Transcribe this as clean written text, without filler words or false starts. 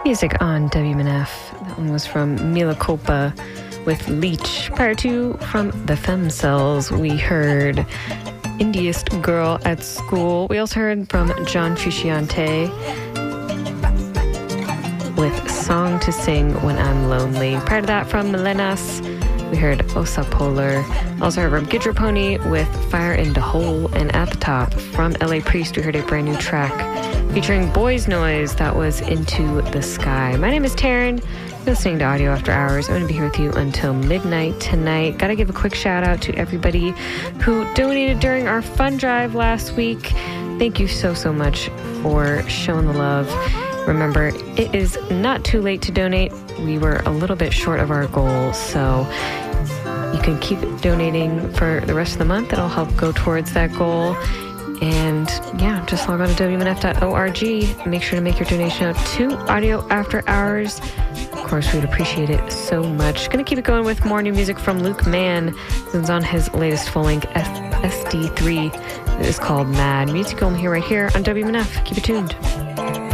Music on WMNF. That one was from Mila Culpa with Leech. Prior to, from the Femcells, we heard Indiest Girl at School. We also heard from John Frusciante with Song to Sing When I'm Lonely. Prior to that, from Melenas, we heard Osa Polar. Also heard from Gidra Pony with Fire in the Hole. And at the top, from LA Priest, we heard a brand new track featuring Boys Noise. That was Into the Sky. My name is Taryn. You're listening to Audio After Hours. I'm going to be here with you until midnight tonight. Got to give a quick shout out to everybody who donated during our fund drive last week. Thank you so much for showing the love. Remember, it is not too late to donate. We were a little bit short of our goal, so you can keep donating for the rest of the month. It'll help go towards that goal. And yeah, just log on to WMNF.org. Make sure to make your donation out to Audio After Hours. Of course, we'd appreciate it so much. Gonna keep it going with more new music from Luke Mann. This is on his latest full-length SD3. It is called Mad. Music home here right here on WMNF. Keep it tuned.